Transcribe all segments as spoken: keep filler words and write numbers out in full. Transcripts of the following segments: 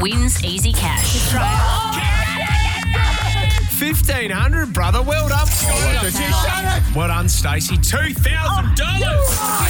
wins easy cash. fifteen hundred, brother. Well done. Well done, Stacey. two thousand dollars.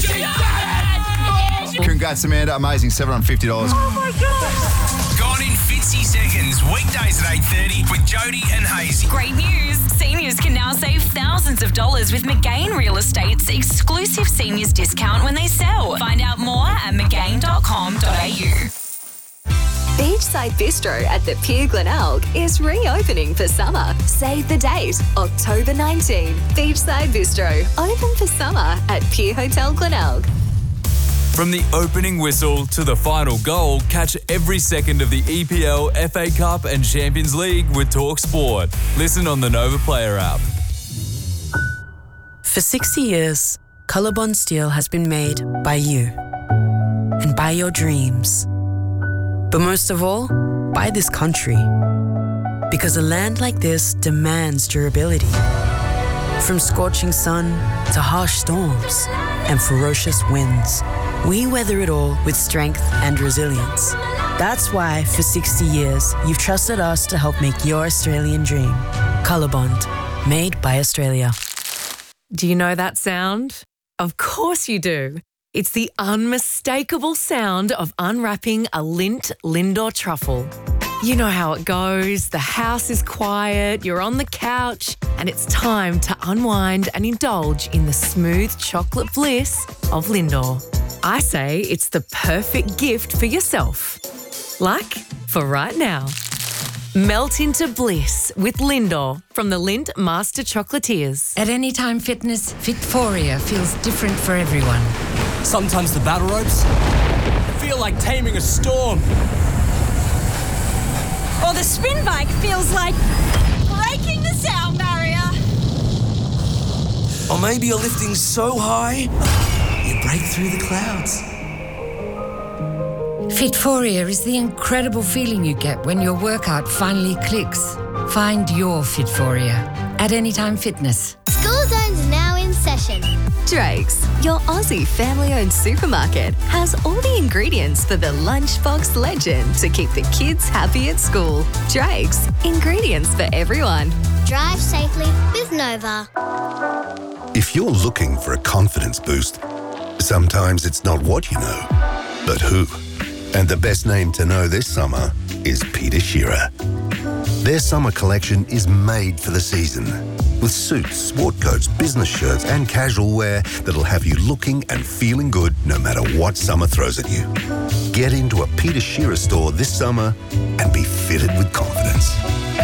Congrats, Amanda. Amazing. seven hundred fifty dollars. Oh, my God. Gone in fifty seconds. Weekdays at eight thirty with Jody and Hazy. Great news. Seniors can now save thousands of dollars with McGain Real Estate's exclusive seniors discount when they sell. Find out more at mcgain dot com dot a u. Beachside Bistro at the Pier Glenelg is reopening for summer. Save the date, October nineteenth. Beachside Bistro, open for summer at Pier Hotel Glenelg. From the opening whistle to the final goal, catch every second of the E P L, F A Cup and Champions League with Talk Sport. Listen on the Nova Player app. For sixty years, Colorbond Steel has been made by you and by your dreams. But most of all, by this country. Because a land like this demands durability. From scorching sun to harsh storms and ferocious winds, we weather it all with strength and resilience. That's why, for sixty years, you've trusted us to help make your Australian dream. Colorbond, made by Australia. Do you know that sound? Of course you do. It's the unmistakable sound of unwrapping a Lindt Lindor truffle. You know how it goes. The house is quiet, you're on the couch, and it's time to unwind and indulge in the smooth chocolate bliss of Lindor. I say it's the perfect gift for yourself. Like for right now. Melt into bliss with Lindor from the Lindt Master Chocolatiers. At Anytime Fitness, Fitforia feels different for everyone. Sometimes the battle ropes feel like taming a storm. Or the spin bike feels like breaking the sound barrier. Or maybe you're lifting so high, you break through the clouds. Fitforia is the incredible feeling you get when your workout finally clicks. Find your Fitforia at Anytime Fitness. School zones are now in session. Drake's, your Aussie family-owned supermarket, has all the ingredients for the lunchbox legend to keep the kids happy at school. Drake's, ingredients for everyone. Drive safely with Nova. If you're looking for a confidence boost, sometimes it's not what you know, but who. And the best name to know this summer is Peter Shearer. Their summer collection is made for the season, with suits, sport coats, business shirts and casual wear that'll have you looking and feeling good no matter what summer throws at you. Get into a Peter Shearer store this summer and be fitted with confidence.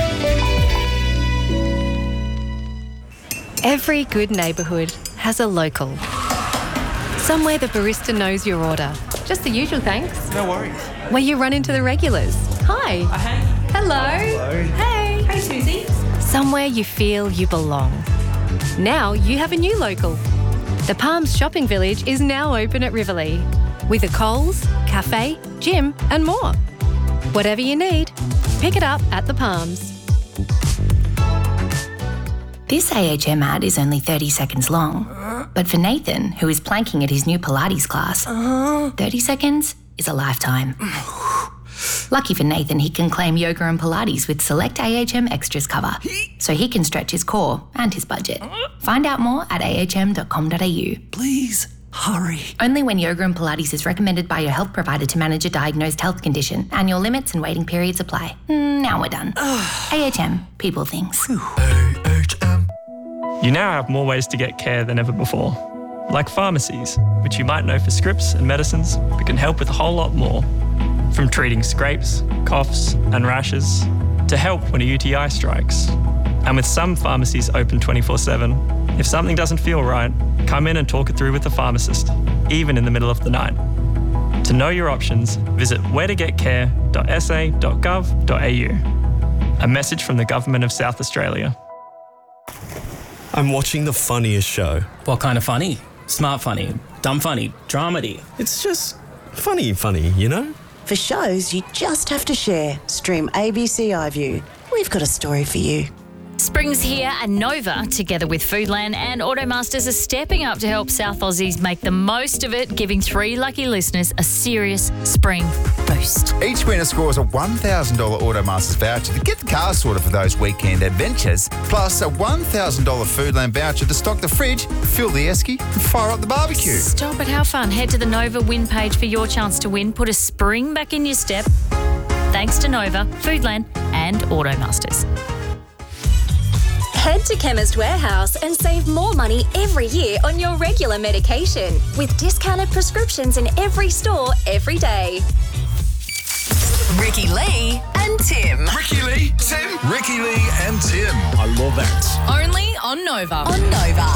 Every good neighbourhood has a local. Somewhere the barista knows your order. Just the usual thanks. No worries. Where you run into the regulars. Hi. Uh, hey. Hello. Hello. Hey. Hey, Susie. Somewhere you feel you belong. Now you have a new local. The Palms Shopping Village is now open at Riverlea with a Coles, cafe, gym and more. Whatever you need, pick it up at the Palms. This A H M ad is only thirty seconds long, but for Nathan, who is planking at his new Pilates class, thirty seconds is a lifetime. Lucky for Nathan, he can claim yoga and Pilates with select A H M Extras cover, so he can stretch his core and his budget. Find out more at a h m dot com dot a u. Please, hurry. Only when yoga and Pilates is recommended by your health provider to manage a diagnosed health condition. Annual limits and waiting periods apply. Now we're done. A H M, people things. A H M. You now have more ways to get care than ever before, like pharmacies, which you might know for scripts and medicines, but can help with a whole lot more. From treating scrapes, coughs and rashes, to help when a U T I strikes. And with some pharmacies open twenty-four seven, if something doesn't feel right, come in and talk it through with the pharmacist, even in the middle of the night. To know your options, visit where to get care dot s a dot gov dot a u. A message from the Government of South Australia. I'm watching the funniest show. What kind of funny? Smart funny, dumb funny, dramedy. It's just funny funny, you know? For shows you just have to share, stream A B C iView. We've got a story for you. Spring's here and Nova, together with Foodland and Automasters, are stepping up to help South Aussies make the most of it, giving three lucky listeners a serious spring boost. Each winner scores a one thousand dollars Automasters voucher to get the car sorted for those weekend adventures, plus a one thousand dollars Foodland voucher to stock the fridge, fill the esky and fire up the barbecue. Stop it, how fun. Head to the Nova win page for your chance to win. Put a spring back in your step. Thanks to Nova, Foodland and Automasters. Head to Chemist Warehouse and save more money every year on your regular medication with discounted prescriptions in every store every day. Ricky Lee and Tim. Ricky Lee, Tim. Ricky Lee and Tim. I love that. Only on Nova. On Nova.